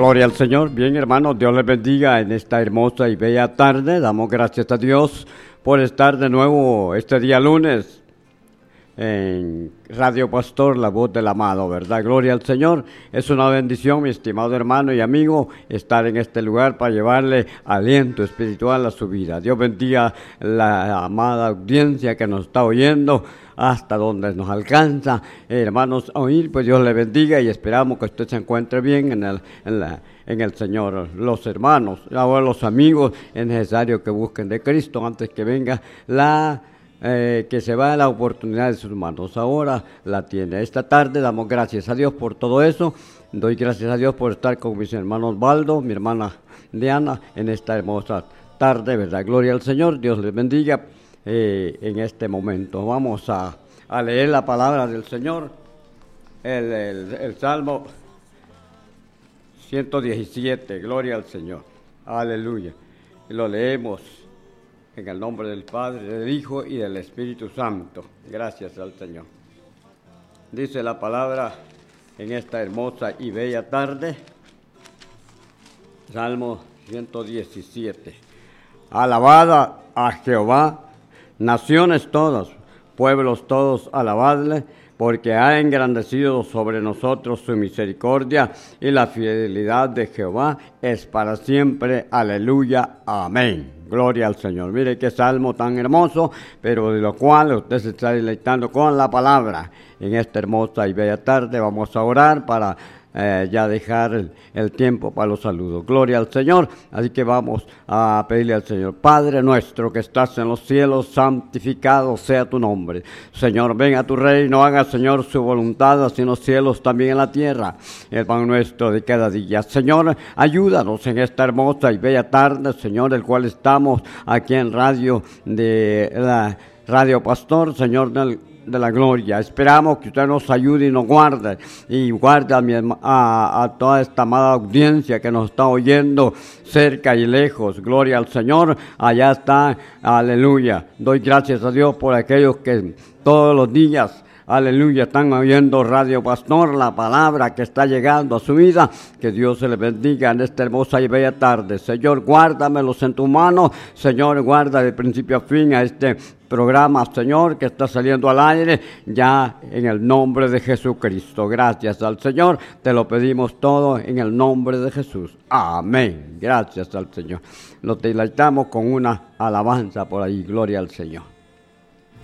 Gloria al Señor. Bien, hermanos, Dios les bendiga en esta hermosa y bella tarde. Damos gracias a Dios por estar de nuevo este día lunes en Radio Pastor, la voz del amado, ¿verdad? Gloria al Señor. Es una bendición, mi estimado hermano y amigo, estar en este lugar para llevarle aliento espiritual a su vida. Dios bendiga la amada audiencia que nos está oyendo hasta donde nos alcanza, hermanos, a oír. Pues Dios le bendiga y esperamos que usted se encuentre bien en el Señor. Los hermanos, ahora los amigos, es necesario que busquen de Cristo antes que venga que se va la oportunidad de sus manos. Ahora la tiene. Esta tarde damos gracias a Dios por todo eso. Doy gracias a Dios por estar con mis hermanos Baldo, mi hermana Diana, en esta hermosa tarde, ¿verdad? Gloria al Señor. Dios les bendiga en este momento. Vamos a leer la palabra del Señor. El Salmo 117. Gloria al Señor. Aleluya. Y lo leemos en el nombre del Padre, del Hijo y del Espíritu Santo. Gracias al Señor. Dice la palabra en esta hermosa y bella tarde. Salmo 117. Alabad a Jehová, naciones todas, pueblos todos, alabadle, porque ha engrandecido sobre nosotros su misericordia, y la fidelidad de Jehová es para siempre. Aleluya. Amén. Gloria al Señor. Mire qué salmo tan hermoso, pero de lo cual usted se está deleitando con la palabra. En esta hermosa y bella tarde vamos a orar para ya dejar el tiempo para los saludos. Gloria al Señor. Así que vamos a pedirle al Señor: Padre nuestro que estás en los cielos, santificado sea tu nombre. Señor, ven a tu reino, haga, Señor, su voluntad, así en los cielos, también en la tierra. El pan nuestro de cada día. Señor, ayúdanos en esta hermosa y bella tarde, Señor, el cual estamos aquí en Radio Pastor, Señor de la gloria. Esperamos que usted nos ayude y nos guarde, y guarde a toda esta amada audiencia que nos está oyendo cerca y lejos. Gloria al Señor. Allá está. Aleluya. Doy gracias a Dios por aquellos que todos los días, aleluya, están oyendo Radio Pastor, la palabra que está llegando a su vida. Que Dios se les bendiga en esta hermosa y bella tarde. Señor, guárdamelos en tu mano. Señor, guarda de principio a fin a este programa, Señor, que está saliendo al aire, ya en el nombre de Jesucristo. Gracias al Señor, te lo pedimos todo en el nombre de Jesús. Amén. Gracias al Señor. Nos deleitamos con una alabanza por ahí. Gloria al Señor.